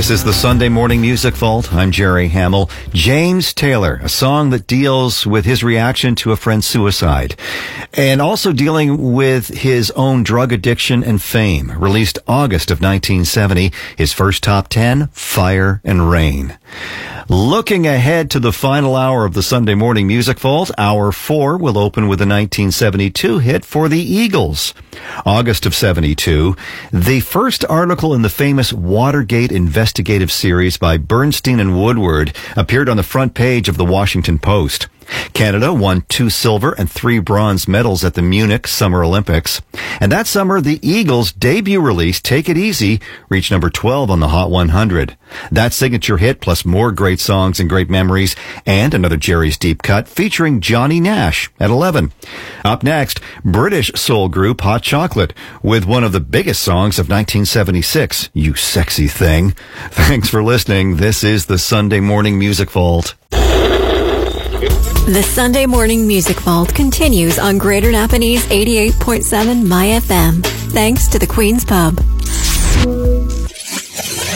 This is the Sunday Morning Music Vault. I'm Jerry Hamill. James Taylor, a song that deals with his reaction to a friend's suicide and also dealing with his own drug addiction and fame. Released August of 1970, his first top 10, Fire and Rain. Looking ahead to the final hour of the Sunday Morning Music Vault, Hour 4 will open with a 1972 hit for the Eagles. August of 72, the first article in the famous Watergate investigative series by Bernstein and Woodward appeared on the front page of the Washington Post. Canada won 2 silver and 3 bronze medals at the Munich Summer Olympics. And that summer, the Eagles' debut release, Take It Easy, reached number 12 on the Hot 100. That signature hit, plus more great songs and great memories, and another Jerry's Deep Cut featuring Johnny Nash at 11. Up next, British soul group Hot Chocolate with one of the biggest songs of 1976, You Sexy Thing. Thanks for listening. This is the Sunday Morning Music Vault. The Sunday Morning Music Vault continues on Greater Napanese 88.7 My FM. Thanks to the Queen's Pub.